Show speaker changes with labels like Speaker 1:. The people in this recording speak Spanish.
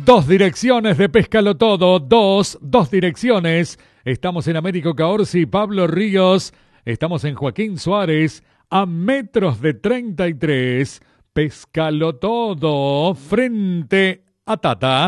Speaker 1: Dos direcciones de Péscalo Todo, dos direcciones. Estamos en Américo Caorsi, Pablo Ríos. Estamos en Joaquín Suárez, a metros de 33. Péscalo Todo, frente a Tata.